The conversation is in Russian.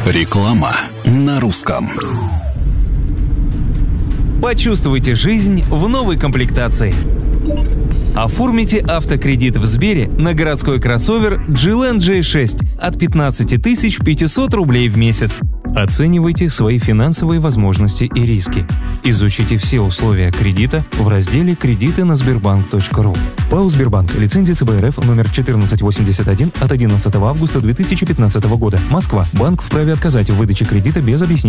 Реклама на русском. Почувствуйте жизнь в новой комплектации. Оформите автокредит в Сбере на городской кроссовер GLN J6 от 15 500 рублей в месяц. Оценивайте свои финансовые возможности и риски. Изучите все условия кредита в разделе «Кредиты на Sberbank.ru». ПАО «Сбербанк». Лицензия ЦБ РФ номер 1481 от 11 августа 2015 года. Москва. Банк вправе отказать в выдаче кредита без объяснения.